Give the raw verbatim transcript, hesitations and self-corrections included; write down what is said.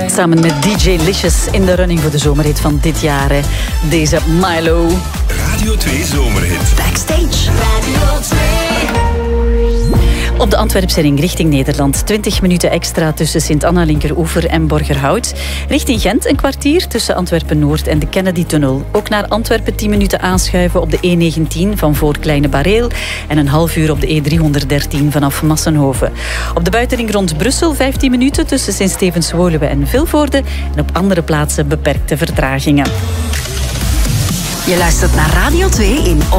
Samen met D J Licious in de running voor de zomerhit van dit jaar. Hè. Deze Milo. Radio twee Zomerhit. Backstage. Radio twee. Op de Antwerpse ring richting Nederland. twintig minuten extra tussen Sint-Anna-Linkeroever en Borgerhout. Richting Gent een kwartier tussen Antwerpen-Noord en de Kennedy-tunnel. Ook naar Antwerpen tien minuten aanschuiven op de E negentien van voor Kleine Bareel. En een half uur op de E driehonderddertien vanaf Massenhoven. Op de buitenring rond Brussel vijftien minuten tussen Sint-Stevens-Woluwe en Vilvoorde. En op andere plaatsen beperkte vertragingen. Je luistert naar Radio twee in